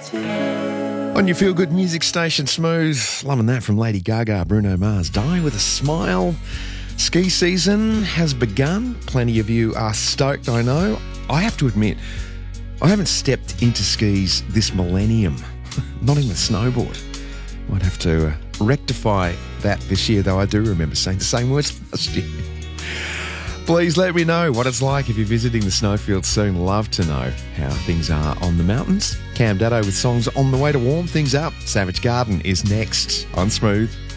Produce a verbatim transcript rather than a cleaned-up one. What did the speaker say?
On your feel-good music station, Smooth. Loving that from Lady Gaga, Bruno Mars. Die with a Smile. Ski season has begun. Plenty of you are stoked, I know. I have to admit, I haven't stepped into skis this millennium. Not even a snowboard. Might have to uh, rectify that this year, though I do remember saying the same words last year. Please let me know what it's like if you're visiting the snowfield soon. Love to know how things are on the mountains. Cam Daddo with songs on the way to warm things up. Savage Garden is next on Smooth.